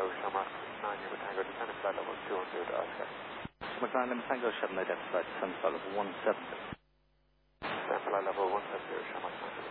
Tango, Shamrock 9 Lima Tango, descending flight level 210 to Oscar. Shamrock 9 Lima Tango, 7 identified, descending flight level 170. Descend flight level 170, Shamrock 9.